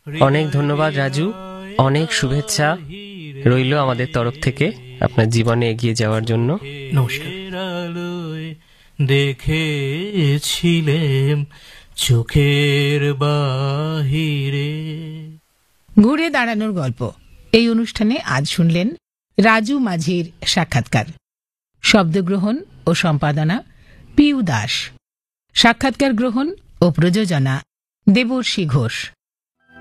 অনেক ধন্যবাদ রাজু, অনেক শুভেচ্ছা রইল আমাদের তরফ থেকে আপনার জীবনে এগিয়ে যাওয়ার জন্য। নমস্কার। দেখেছিলেম চোখের বাহিরে। ঘুরে দাঁড়ানোর গল্প এই অনুষ্ঠানে আজ শুনলেন রাজু মাঝির সাক্ষাৎকার। শব্দগ্রহণ ও সম্পাদনা পিউ দাস, সাক্ষাৎকার গ্রহণ ও প্রযোজনা দেবর্ষী ঘোষ।